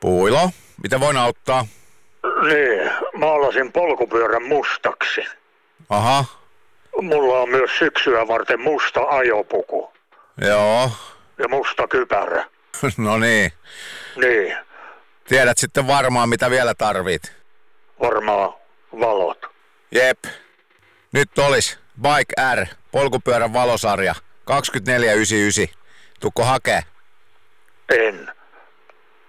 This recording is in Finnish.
Puilo, miten voin auttaa? Niin, maalasin polkupyörän mustaksi. Aha, Mulla on myös syksyä varten musta ajopuku joo. ja musta kypärä. No niin. Niin, Tiedät sitten varmaan mitä vielä tarvit. varmaan valot. Jep. Nyt olis Bike R, polkupyörän valosarja, 24,99. Tukko hakee? En.